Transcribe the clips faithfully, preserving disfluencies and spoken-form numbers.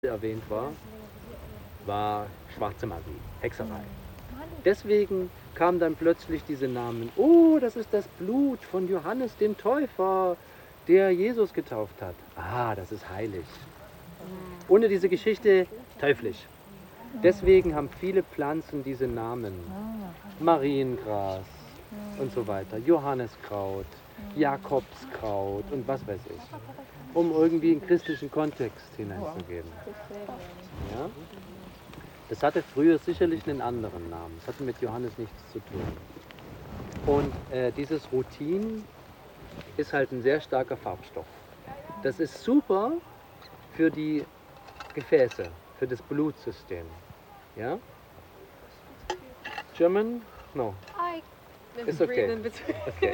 erwähnt war, war schwarze Magie, Hexerei. Deswegen kamen dann plötzlich diese Namen. Oh, das ist das Blut von Johannes dem Täufer, der Jesus getauft hat. Ah, das ist heilig. Ohne diese Geschichte teuflisch. Deswegen haben viele Pflanzen diese Namen. Mariengras und so weiter, Johanneskraut, Jakobskraut und was weiß ich. Um irgendwie einen christlichen Kontext hineinzugeben. Ja? Das hatte früher sicherlich einen anderen Namen. Das hatte mit Johannes nichts zu tun. Und äh, dieses Rutin ist halt ein sehr starker Farbstoff. Das ist super für die Gefäße, für das Blutsystem. Ja? German? No. Ist okay. Okay.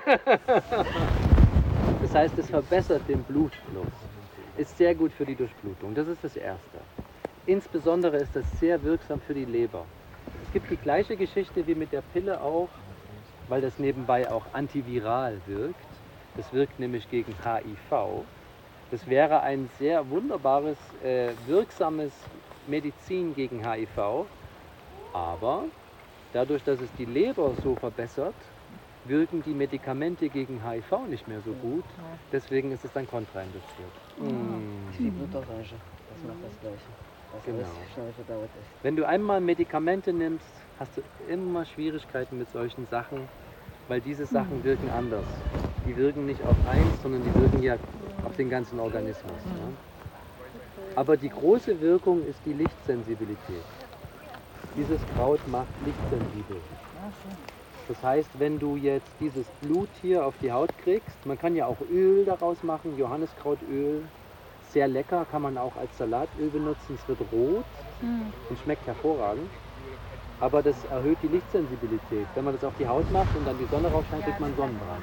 Das heißt, es verbessert den Blutfluss. Ist sehr gut für die Durchblutung. Das ist das Erste. Insbesondere ist das sehr wirksam für die Leber. Es gibt die gleiche Geschichte wie mit der Pille auch, weil das nebenbei auch antiviral wirkt. Das wirkt nämlich gegen H I V. Das wäre ein sehr wunderbares, äh, wirksames Medizin gegen H I V. Aber dadurch, dass es die Leber so verbessert, wirken die Medikamente gegen H I V nicht mehr so gut. Deswegen ist es dann kontraindiziert. Mm. Die Blutorange, das macht das Gleiche. Das Genau. alles schnell verdaut ist. Wenn du einmal Medikamente nimmst, hast du immer Schwierigkeiten mit solchen Sachen, weil diese Sachen wirken anders. Die wirken nicht auf eins, sondern die wirken ja auf den ganzen Organismus. Ja? Aber die große Wirkung ist die Lichtsensibilität. Dieses Kraut macht lichtsensibel. Das heißt, wenn du jetzt dieses Blut hier auf die Haut kriegst, man kann ja auch Öl daraus machen, Johanniskrautöl, sehr lecker, kann man auch als Salatöl benutzen, es wird rot und schmeckt hervorragend. Aber das erhöht die Lichtsensibilität. Wenn man das auf die Haut macht und dann die Sonne raufscheint, kriegt man Sonnenbrand.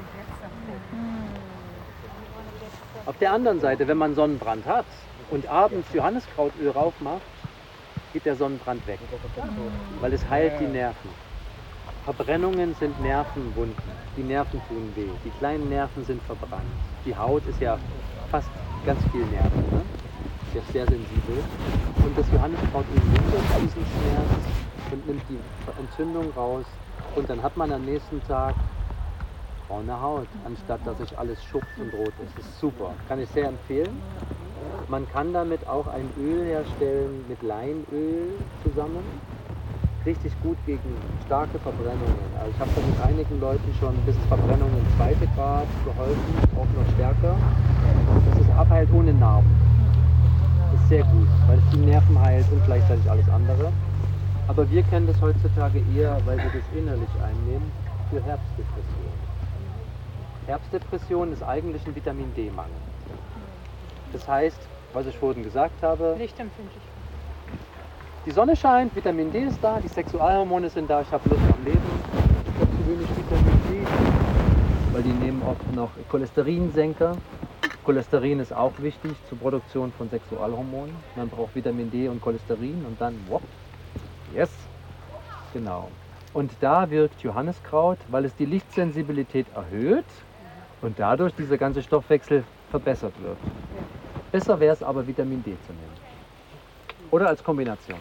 Auf der anderen Seite, wenn man Sonnenbrand hat und abends Johanniskrautöl rauf macht, geht der Sonnenbrand weg, weil es heilt die Nerven. Verbrennungen sind Nervenwunden, die Nerven tun weh, die kleinen Nerven sind verbrannt. Die Haut ist ja fast ganz viel Nerven, ne? Ist ja sehr sensibel. Und das Johanniskrautöl lindert diesen Schmerz und nimmt die Entzündung raus. Und dann hat man am nächsten Tag braune Haut, anstatt dass sich alles schupft und rot ist. Das ist super, kann ich sehr empfehlen. Man kann damit auch ein Öl herstellen mit Leinöl zusammen. Richtig gut gegen starke Verbrennungen. Also ich habe da mit einigen Leuten schon bis Verbrennungen zweite Grad geholfen, auch noch stärker. Das ist abheilt ohne Narben. Das ist sehr gut, weil es die Nerven heilt und gleichzeitig alles andere. Aber wir kennen das heutzutage eher, weil wir das innerlich einnehmen, für Herbstdepression. Herbstdepression ist eigentlich ein Vitamin D-Mangel. Das heißt, was ich vorhin gesagt habe, Lichtempfindlich. die Sonne scheint, Vitamin D ist da, die Sexualhormone sind da, ich habe Lust am Leben. Ich habe zu wenig Vitamin D, weil die nehmen oft noch Cholesterinsenker. Cholesterin ist auch wichtig zur Produktion von Sexualhormonen. Man braucht Vitamin D und Cholesterin und dann, whoop, yes, genau. Und da wirkt Johanniskraut, weil es die Lichtsensibilität erhöht und dadurch dieser ganze Stoffwechsel verbessert wird. Besser wäre es aber, Vitamin D zu nehmen. Oder als Kombination.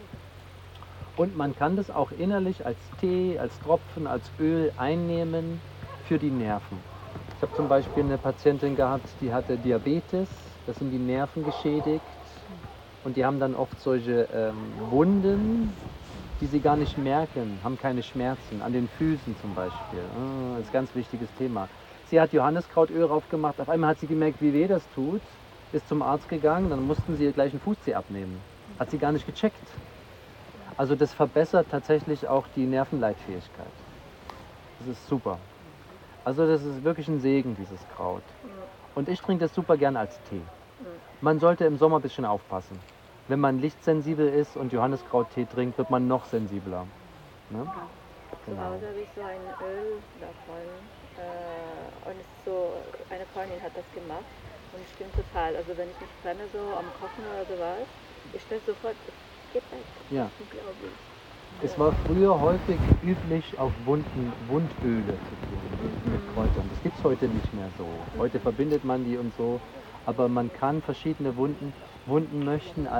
Und man kann das auch innerlich als Tee, als Tropfen, als Öl einnehmen für die Nerven. Ich habe zum Beispiel eine Patientin gehabt, die hatte Diabetes, das sind die Nerven geschädigt und die haben dann oft solche ähm, Wunden, die sie gar nicht merken, haben keine Schmerzen, an den Füßen zum Beispiel. Ah, das ist ein ganz wichtiges Thema. Sie hat Johanniskrautöl drauf gemacht, auf einmal hat sie gemerkt, wie weh das tut, ist zum Arzt gegangen, dann mussten sie ihr gleich einen Fußzeh abnehmen. Hat sie gar nicht gecheckt. Also das verbessert tatsächlich auch die Nervenleitfähigkeit. Das ist super. Also das ist wirklich ein Segen, dieses Kraut. Und ich trinke das super gern als Tee. Man sollte im Sommer ein bisschen aufpassen. Wenn man lichtsensibel ist und Johanniskrauttee trinkt, wird man noch sensibler. Ne? Zu Genau. Hause habe ich so ein Öl davon äh, und es ist so, eine Freundin hat das gemacht und es stimmt total. Also wenn ich mich brenne so am Kochen oder sowas, ich stelle sofort, es geht weg. Ja. Das ist unglaublich. Es war früher häufig üblich, auf Wunden, Wundöle zu tun mit Kräutern. Das gibt es heute nicht mehr so. Heute verbindet man die und so. Aber man kann verschiedene Wunden, Wunden möchten.